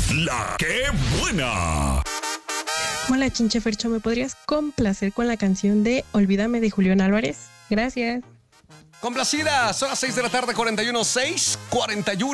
La que buena. Hola, Chinchefercho, ¿me podrías complacer con la canción de Olvídame de Julián Álvarez? Gracias. Complacidas, son las 6 de la tarde, 41, 6:41.